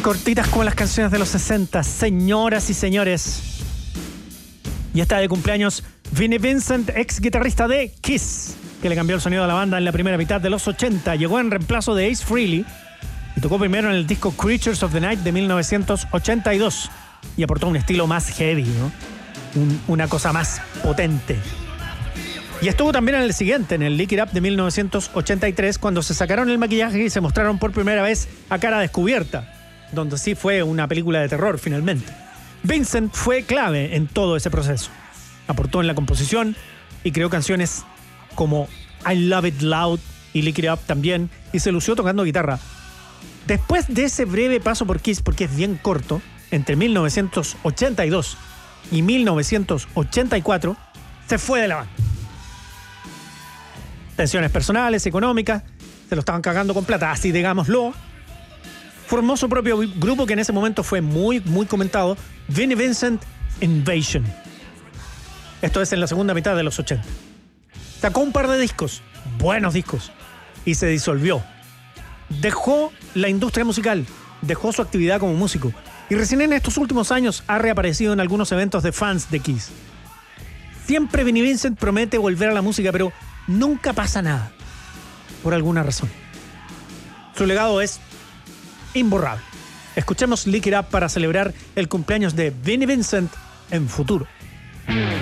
Cortitas como las canciones de los 60, señoras y señores. Y está de cumpleaños Vinnie Vincent, ex guitarrista de Kiss, que le cambió el sonido a la banda en la primera mitad de los 80. Llegó en reemplazo de Ace Frehley y tocó primero en el disco Creatures of the Night de 1982 y aportó un estilo más heavy, ¿no? Una cosa más potente. Y estuvo también en el siguiente, en el Lick It Up de 1983, cuando se sacaron el maquillaje y se mostraron por primera vez a cara descubierta, donde sí fue una película de terror finalmente. Vincent fue clave en todo ese proceso. Aportó en la composición y creó canciones como I Love It Loud y Lick It Up también, y se lució tocando guitarra. Después de ese breve paso por Kiss, porque es bien corto, entre 1982 y 1984, se fue de la banda. Tensiones personales, económicas, se lo estaban cagando con plata, así digámoslo. Formó su propio grupo que en ese momento fue muy, muy comentado, Vinnie Vincent Invasion. Esto es en la segunda mitad de los 80. Sacó un par de discos, buenos discos, y se disolvió. Dejó la industria musical, dejó su actividad como músico, y recién en estos últimos años ha reaparecido en algunos eventos de fans de Kiss. Siempre Vinnie Vincent promete volver a la música, pero nunca pasa nada, por alguna razón. Su legado es imborrable. Escuchemos Lick It Up para celebrar el cumpleaños de Vinnie Vincent en futuro.